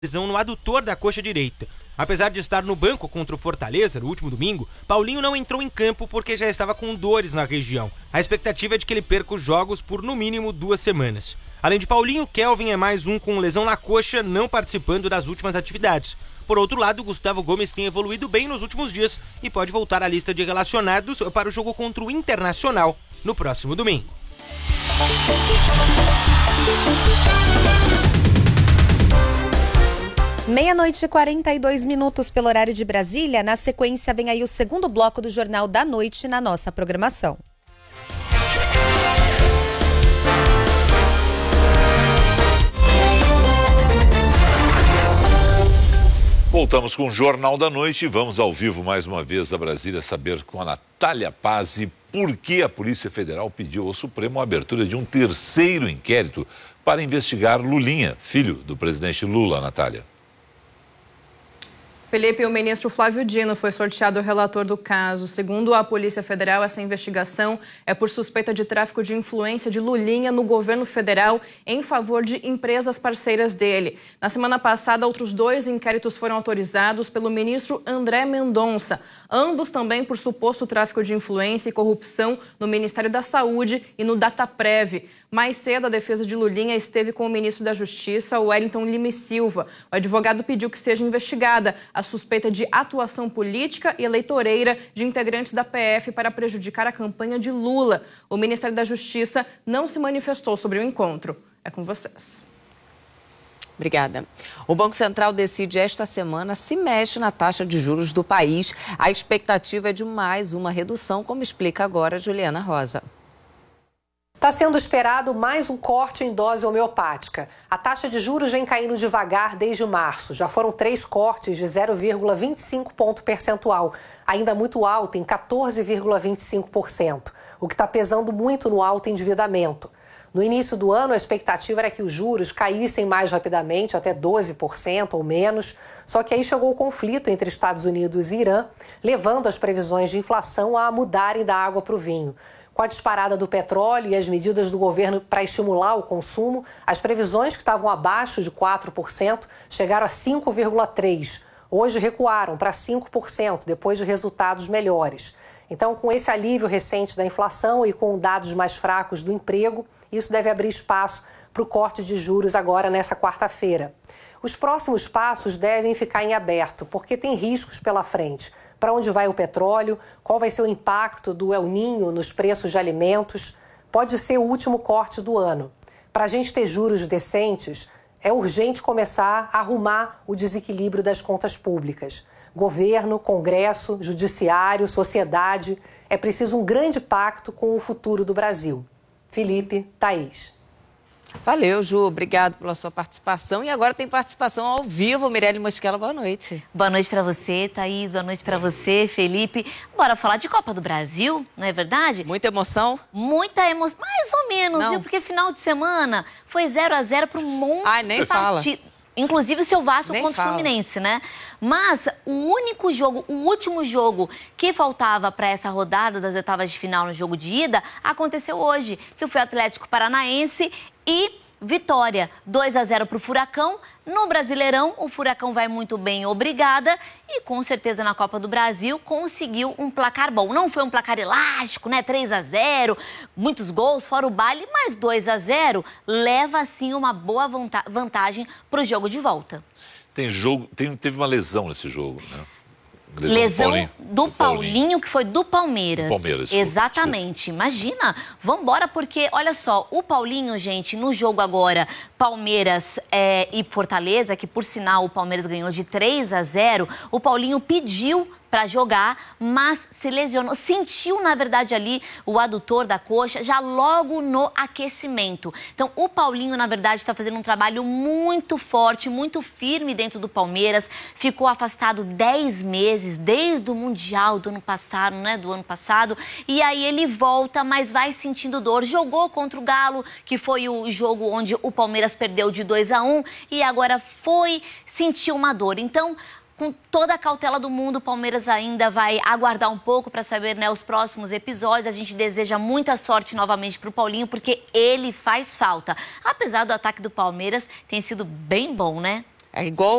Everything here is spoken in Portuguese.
lesão no adutor da coxa direita. Apesar de estar no banco contra o Fortaleza no último domingo, Paulinho não entrou em campo porque já estava com dores na região. A expectativa é de que ele perca os jogos por no mínimo 2 semanas. Além de Paulinho, Kelvin é mais um com lesão na coxa, não participando das últimas atividades. Por outro lado, Gustavo Gomes tem evoluído bem nos últimos dias e pode voltar à lista de relacionados para o jogo contra o Internacional no próximo domingo. 00:42 pelo horário de Brasília. Na sequência, vem aí o segundo bloco do Jornal da Noite na nossa programação. Voltamos com o Jornal da Noite e vamos ao vivo mais uma vez a Brasília saber com a Natália Pazzi por que a Polícia Federal pediu ao Supremo a abertura de um terceiro inquérito para investigar Lulinha, filho do presidente Lula. Natália. Felipe, o ministro Flávio Dino foi sorteado relator do caso. Segundo a Polícia Federal, essa investigação é por suspeita de tráfico de influência de Lulinha no governo federal em favor de empresas parceiras dele. Na semana passada, outros 2 inquéritos foram autorizados pelo ministro André Mendonça, ambos também por suposto tráfico de influência e corrupção no Ministério da Saúde e no Dataprev. Mais cedo, a defesa de Lulinha esteve com o ministro da Justiça, Wellington Lima e Silva. O advogado pediu que seja investigada a suspeita de atuação política e eleitoreira de integrantes da PF para prejudicar a campanha de Lula. O Ministério da Justiça não se manifestou sobre o encontro. É com vocês. Obrigada. O Banco Central decide esta semana se mexe na taxa de juros do país. A expectativa é de mais uma redução, como explica agora Juliana Rosa. Está sendo esperado mais um corte em dose homeopática. A taxa de juros vem caindo devagar desde março. Já foram 3 cortes de 0,25 ponto percentual, ainda muito alta, em 14,25%, o que está pesando muito no alto endividamento. No início do ano, a expectativa era que os juros caíssem mais rapidamente, até 12% ou menos, só que aí chegou o conflito entre Estados Unidos e Irã, levando as previsões de inflação a mudarem da água para o vinho. Com a disparada do petróleo e as medidas do governo para estimular o consumo, as previsões que estavam abaixo de 4% chegaram a 5,3%. Hoje recuaram para 5%, depois de resultados melhores. Então, com esse alívio recente da inflação e com dados mais fracos do emprego, isso deve abrir espaço para o corte de juros agora nessa quarta-feira. Os próximos passos devem ficar em aberto, porque tem riscos pela frente. Para onde vai o petróleo? Qual vai ser o impacto do El Niño nos preços de alimentos? Pode ser o último corte do ano. Para a gente ter juros decentes, é urgente começar a arrumar o desequilíbrio das contas públicas. Governo, Congresso, Judiciário, sociedade. É preciso um grande pacto com o futuro do Brasil. Felipe, Thaís. Valeu, Ju. Obrigado pela sua participação. E agora tem participação ao vivo. Mirelle Mosquela, boa noite. Boa noite para você, Thaís. Boa noite para você, Felipe. Bora falar de Copa do Brasil, não é verdade? Muita emoção? Muita emoção. Mais ou menos, viu? Porque final de semana foi 0-0 para um monte nem fala. Inclusive o seu Vasco Nem contra fala. o Fluminense, né? Mas o último jogo que faltava para essa rodada das oitavas de final no jogo de ida, aconteceu hoje, que foi o Atlético Paranaense e vitória. 2-0 para o Furacão. No Brasileirão, o Furacão vai muito bem, obrigada. E com certeza na Copa do Brasil conseguiu um placar bom. Não foi um placar elástico, né? 3-0, muitos gols, fora o baile, mas 2-0 leva, sim, uma boa vantagem para o jogo de volta. Teve uma lesão nesse jogo, né? Lesão do Paulinho, que foi do Palmeiras. Do Palmeiras. Exatamente. Imagina. Vambora, porque, olha só, o Paulinho, gente, no jogo agora, Palmeiras e Fortaleza, que por sinal o Palmeiras ganhou de 3-0, o Paulinho pediu para jogar, mas se lesionou. Sentiu, na verdade, ali o adutor da coxa já logo no aquecimento. Então, o Paulinho, na verdade, está fazendo um trabalho muito forte, muito firme dentro do Palmeiras. Ficou afastado 10 meses, desde o Mundial do ano passado, né? Do ano passado. E aí ele volta, mas vai sentindo dor. Jogou contra o Galo, que foi o jogo onde o Palmeiras perdeu de 2-1. E agora sentiu uma dor. Então, com toda a cautela do mundo, o Palmeiras ainda vai aguardar um pouco para saber, né, os próximos episódios. A gente deseja muita sorte novamente para o Paulinho, porque ele faz falta. Apesar do ataque do Palmeiras, tem sido bem bom, né? É igual